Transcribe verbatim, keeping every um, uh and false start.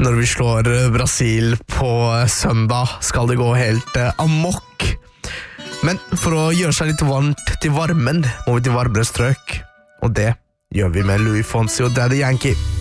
Når vi slår Brasil på søndag, skal det gå helt amok. Men for å gjøre seg litt varmt til varmen, må vi til varmere strøk. Og det gjør vi med Louis Fonsi og Daddy Yankee.